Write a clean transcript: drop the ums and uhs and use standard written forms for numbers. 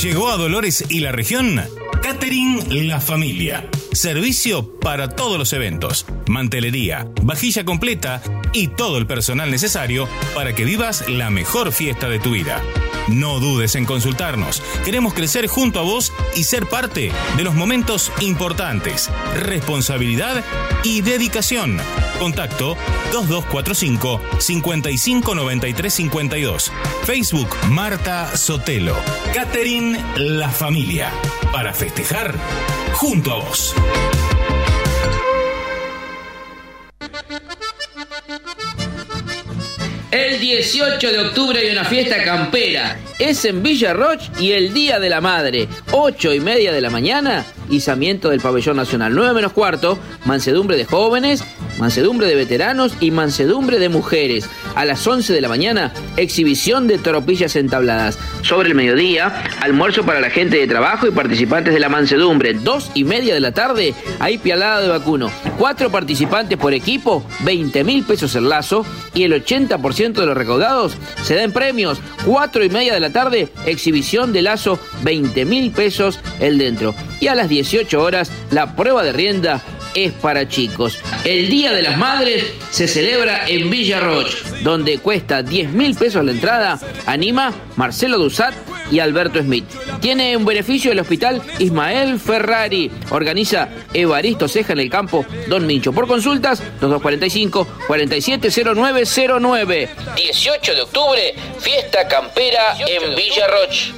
Llegó a Dolores y la región Catering La Familia. Servicio para todos los eventos, mantelería, vajilla completa y todo el personal necesario para que vivas la mejor fiesta de tu vida. No dudes en consultarnos. Queremos crecer junto a vos y ser parte de los momentos importantes. Responsabilidad y dedicación. Contacto 2245 559352. Facebook Marta Sotelo. Catering La Familia. Para festejar junto a vos. El 18 de octubre hay una fiesta campera. Es en Villa Roch y el Día de la Madre. 8:30 de la mañana, izamiento del Pabellón Nacional. 9:15, mansedumbre de jóvenes, mansedumbre de veteranos y mansedumbre de mujeres. A las 11 de la mañana, exhibición de toropillas entabladas. Sobre el mediodía, almuerzo para la gente de trabajo y participantes de la mansedumbre. 2:30 de la tarde, hay pialada de vacuno. 4 participantes por equipo, 20.000 pesos el lazo y el 80% de los recaudados se da en premios. 4:30 de la tarde, exhibición de lazo, 20.000 pesos el dentro. Y a las 18 horas, la prueba de rienda es para chicos. El Día de las Madres se celebra en Villa Roch, donde cuesta 10.000 pesos la entrada. Anima Marcelo Dusat y Alberto Smith. Tiene un beneficio del Hospital Ismael Ferrari. Organiza Evaristo Ceja en el campo Don Mincho. Por consultas, 2245-470909. 18 de octubre, fiesta campera en Villa Roch.